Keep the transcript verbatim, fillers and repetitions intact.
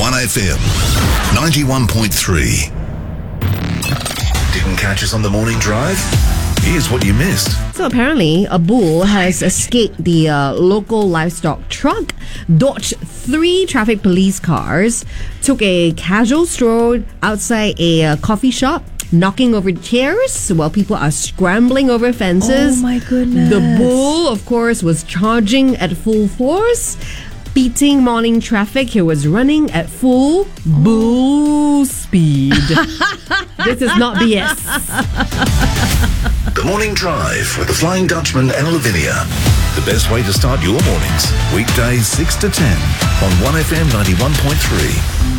one F M ninety-one point three. Didn't catch us on the morning drive? Here's what you missed. So apparently, a bull has escaped the uh, local livestock truck, dodged three traffic police cars, took a casual stroll outside a uh, coffee shop, knocking over chairs while people are scrambling over fences. Oh my goodness. The bull, of course, was charging at full force, beating morning traffic. He was running at full bull speed. This is not B S. The Morning Drive with the Flying Dutchman and Lavinia. The best way to start your mornings. Weekdays six to ten on one F M ninety-one point three.